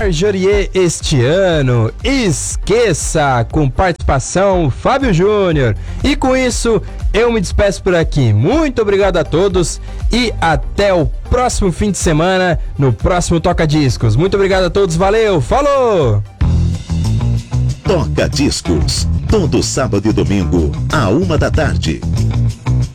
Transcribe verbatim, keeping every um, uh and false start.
Marjorie este ano. Esqueça, com participação Fábio Júnior. E com isso, eu me despeço por aqui. Muito obrigado a todos e até o próximo fim de semana, no próximo Toca Discos. Muito obrigado a todos, valeu, falou! Toca Discos, todo sábado e domingo, à uma da tarde.